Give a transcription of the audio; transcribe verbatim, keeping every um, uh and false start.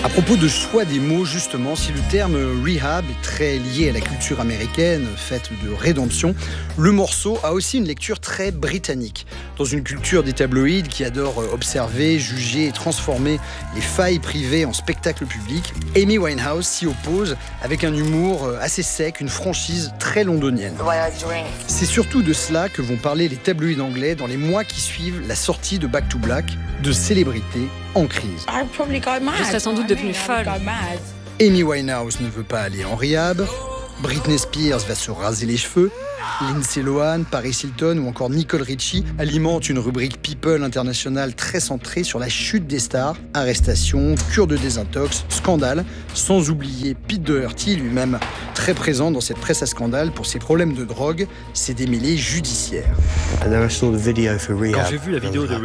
À propos de choix des mots, justement, si le terme rehab est très lié à la culture américaine, faite de rédemption, le morceau a aussi une lecture très britannique. Dans une culture des tabloïds qui adore observer, juger et transformer les failles privées en spectacle public, Amy Winehouse s'y oppose avec un humour assez sec, une franchise très londonienne. C'est surtout de cela que vont parler les tabloïds anglais dans les mois qui suivent la sortie de Back to Black, de célébrités en crise. Je serais sans doute devenue folle. Amy Winehouse ne veut pas aller en rehab, Britney Spears va se raser les cheveux, Lindsay Lohan, Paris Hilton ou encore Nicole Richie alimentent une rubrique People internationale très centrée sur la chute des stars, arrestations, cure de désintox, scandale, sans oublier Pete Doherty lui-même, très présent dans cette presse à scandale pour ses problèmes de drogue, ses démêlés judiciaires. Quand j'ai vu la vidéo de